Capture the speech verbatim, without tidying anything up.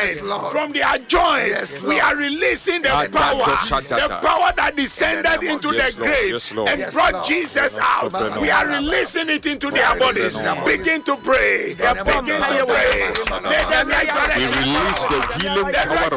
Yes, from their joints. Yes, we are releasing the power, the power that descended into yes, the grave yes, and yes, brought Lord. Jesus out. We are releasing it into their bodies. Begin to pray. Begin to pray. Let them resurrect. We release the healing power